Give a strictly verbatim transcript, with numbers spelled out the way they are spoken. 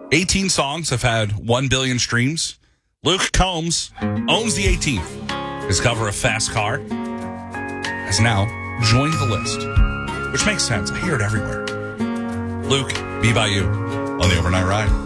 eighteen songs have had one billion streams. Luke Combs owns the eighteenth. His cover of Fast Car has now joined the list, which makes sense. I hear it everywhere. Luke, Be By You on the Overnight Ride.